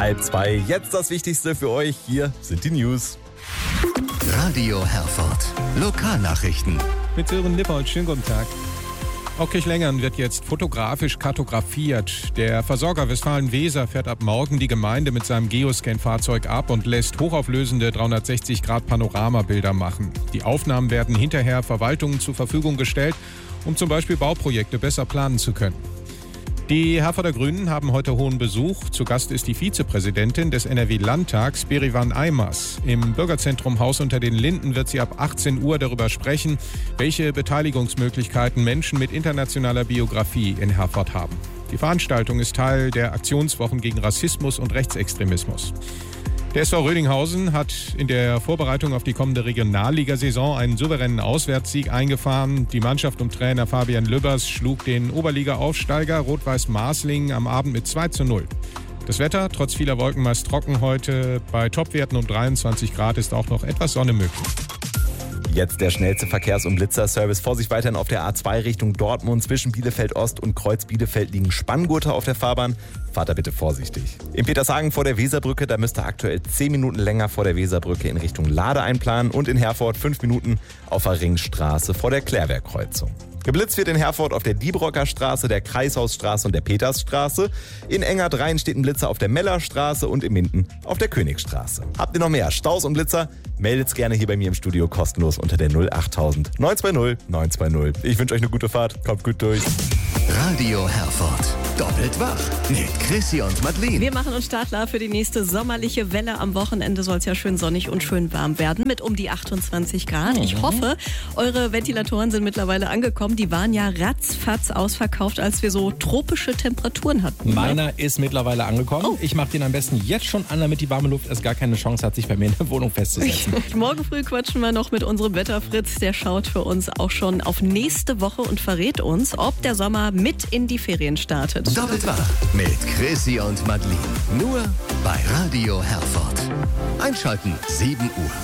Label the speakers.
Speaker 1: 1:30. Jetzt das Wichtigste für euch. Hier sind die News.
Speaker 2: Radio Herford. Lokalnachrichten.
Speaker 3: Mit Sören Lippold, schönen guten Tag. Auch Kirchlengern wird jetzt fotografisch kartografiert. Der Versorger Westfalen-Weser fährt ab morgen die Gemeinde mit seinem Geoscan-Fahrzeug ab und lässt hochauflösende 360-Grad-Panoramabilder machen. Die Aufnahmen werden hinterher Verwaltungen zur Verfügung gestellt, um zum Beispiel Bauprojekte besser planen zu können. Die Herforder Grünen haben heute hohen Besuch. Zu Gast ist die Vizepräsidentin des NRW-Landtags, Berivan Aymaz. Im Bürgerzentrum Haus unter den Linden wird sie ab 18 Uhr darüber sprechen, welche Beteiligungsmöglichkeiten Menschen mit internationaler Biografie in Herford haben. Die Veranstaltung ist Teil der Aktionswochen gegen Rassismus und Rechtsextremismus. Der SV Rödinghausen hat in der Vorbereitung auf die kommende Regionalligasaison einen souveränen Auswärtssieg eingefahren. Die Mannschaft um Trainer Fabian Lübbers schlug den Oberliga-Aufsteiger Rot-Weiß Marslingen am Abend mit 2:0. Das Wetter, trotz vieler Wolken, meist trocken heute. Bei Topwerten um 23 Grad ist auch noch etwas Sonne möglich.
Speaker 1: Jetzt der schnellste Verkehrs- und Blitzerservice. Vorsicht weiterhin auf der A2 Richtung Dortmund. Zwischen Bielefeld Ost und Kreuz Bielefeld liegen Spanngurte auf der Fahrbahn. Fahrt da bitte vorsichtig. In Petershagen vor der Weserbrücke, da müsst ihr aktuell 10 Minuten länger vor der Weserbrücke in Richtung Lade einplanen. Und in Herford 5 Minuten auf der Ringstraße vor der Klärwerkkreuzung. Geblitzt wird in Herford auf der Diebrocker Straße, der Kreishausstraße und der Petersstraße. In Engerdreien steht ein Blitzer auf der Mellerstraße und in Minden auf der Königstraße. Habt ihr noch mehr Staus und Blitzer? Meldet's gerne hier bei mir im Studio kostenlos unter der 08000 920 920. Ich wünsche euch eine gute Fahrt. Kommt gut durch.
Speaker 2: Radio Herford. Doppelt wach mit Chrissy und Madeleine.
Speaker 4: Wir machen uns Startler für die nächste sommerliche Welle. Am Wochenende soll es ja schön sonnig und schön warm werden mit um die 28 Grad. Ich hoffe, eure Ventilatoren sind mittlerweile angekommen. Die waren ja ratzfatz ausverkauft, als wir so tropische Temperaturen hatten.
Speaker 5: Meiner ist mittlerweile angekommen. Oh. Ich mache den am besten jetzt schon an, damit die warme Luft erst gar keine Chance hat, sich bei mir in der Wohnung festzusetzen.
Speaker 4: Morgen früh quatschen wir noch mit unserem Wetterfritz. Der schaut für uns auch schon auf nächste Woche und verrät uns, ob der Sommer mit in die Ferien startet.
Speaker 2: Doppelt wach mit Chrissy und Madeleine. Nur bei Radio Herford. Einschalten 7 Uhr.